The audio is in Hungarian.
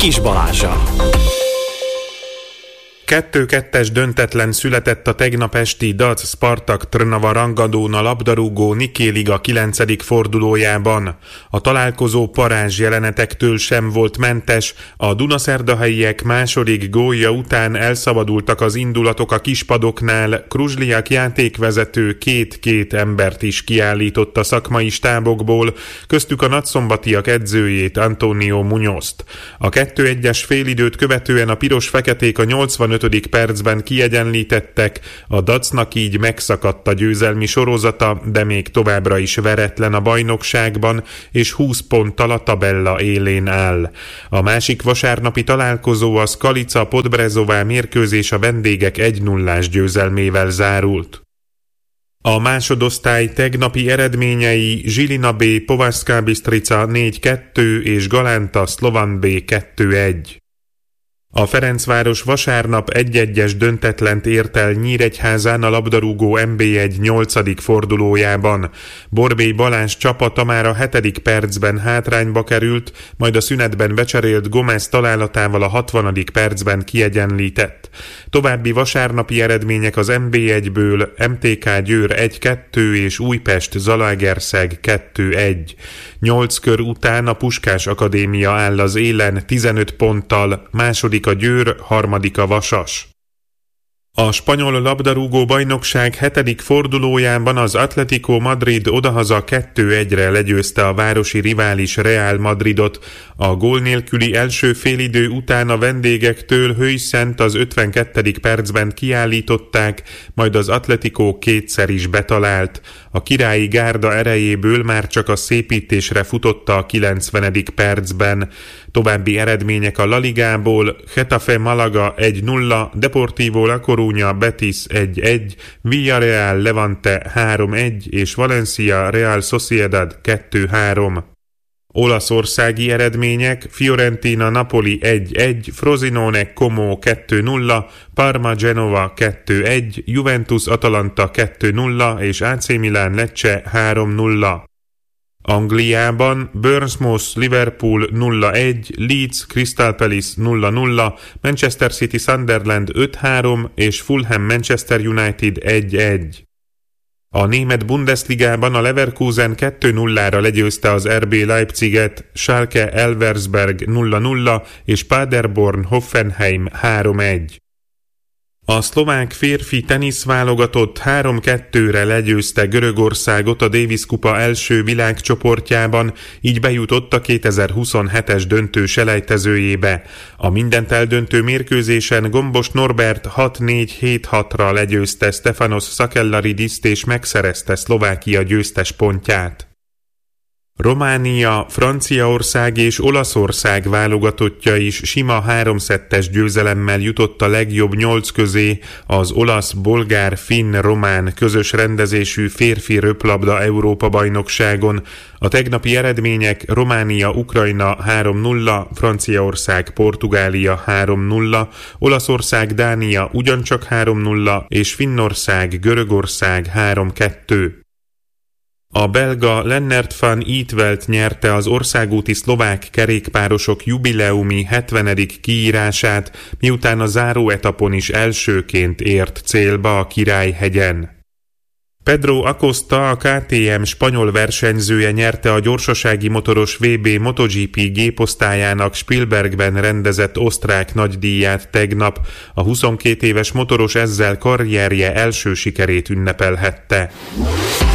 Kiss Balázsa. 2-2-es döntetlen született a tegnap esti Dac Spartak Trnava rangadón a labdarúgó Niké Liga 9. fordulójában. A találkozó parázs jelenetektől sem volt mentes, a dunaszerdahelyiek második gólja után elszabadultak az indulatok a kispadoknál, Kruzsliak játékvezető 2 embert is kiállított a szakmai stábokból, köztük a nagyszombatiak edzőjét, Antonio Munyozt. A 2-1-es félidőt követően a piros-feketék a 85. percben kiegyenlítettek, a Dacnak így megszakadt a győzelmi sorozata, de még továbbra is veretlen a bajnokságban, és 20 ponttal a tabella élén áll. A másik vasárnapi találkozó a Skalica Podbrezová mérkőzés a vendégek 1-0-ás győzelmével zárult. A másodosztály tegnapi eredményei Žilina B. Považská Bystrica 4-2 és Galanta Slovan B. 2-1. A Ferencváros vasárnap 1-1-es döntetlent ért el Nyíregyházán a labdarúgó NB1 8. fordulójában. Borbély Balázs csapata már a 7. percben hátrányba került, majd a szünetben becserélt Gomez találatával a 60. percben kiegyenlített. További vasárnapi eredmények az NB1-ből MTK Győr 1-2 és Újpest Zalaegerszeg 2-1. 8 kör után a Puskás Akadémia áll az élen 15 ponttal, második a Győr, harmadik a Vasas. A spanyol labdarúgó bajnokság 7. fordulójában az Atlético Madrid odahaza 2-1-re legyőzte a városi rivális Real Madridot. A gól nélküli első félidő után a vendégektől Huijsent az 52. percben kiállították, majd az Atlético kétszer is betalált. A királyi gárda erejéből már csak a szépítésre futotta a 90. percben. További eredmények a La Ligából: Getafe Malaga 1-0, Deportivo La Coruña Betis 1-1, Villarreal Levante 3-1 és Valencia Real Sociedad 2-3. Olaszországi eredmények: Fiorentina Napoli 1-1, Frosinone Como 2-0, Parma Genova 2-1, Juventus Atalanta 2-0 és AC Milan Lecce 3-0. Angliában Bournemouth Liverpool 0-1, Leeds Crystal Palace 0-0, Manchester City Sunderland 5-3 és Fulham Manchester United 1-1. A német Bundesligában a Leverkusen 2-0-ra legyőzte az RB Leipziget, Schalke Elversberg 0-0 és Paderborn Hoffenheim 3-1. A szlovák férfi teniszválogatott 3-2-re legyőzte Görögországot a Davis kupa első világcsoportjában, így bejutott a 2027-es döntő selejtezőjébe. A mindent eldöntő mérkőzésen Gombos Norbert 6-4-7-6-ra legyőzte Stefanos Sakellaridist és megszerezte Szlovákia győztes pontját. Románia, Franciaország és Olaszország válogatottja is sima 3-2-es győzelemmel jutott a legjobb 8 közé az olasz, bolgár, finn, román közös rendezésű férfi röplabda Európa-bajnokságon. A tegnapi eredmények: Románia, Ukrajna 3-0, Franciaország, Portugália 3-0, Olaszország, Dánia ugyancsak 3-0 és Finnország, Görögország 3-2. A belga Lennert van Eetvelt nyerte az országúti szlovák kerékpárosok jubileumi 70. kiírását, miután a záróetapon is elsőként ért célba a Királyhegyen. Pedro Acosta, a KTM spanyol versenyzője nyerte a gyorsasági motoros VB MotoGP géposztályának Spielbergben rendezett osztrák nagydíját tegnap. A 22 éves motoros ezzel karrierje első sikerét ünnepelhette.